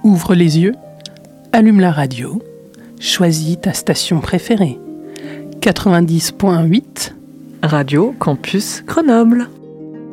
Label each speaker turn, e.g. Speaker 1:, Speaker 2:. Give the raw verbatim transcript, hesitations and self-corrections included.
Speaker 1: Ouvre les yeux, allume la radio, choisis ta station préférée. quatre-vingt-dix point huit
Speaker 2: Radio Campus Grenoble.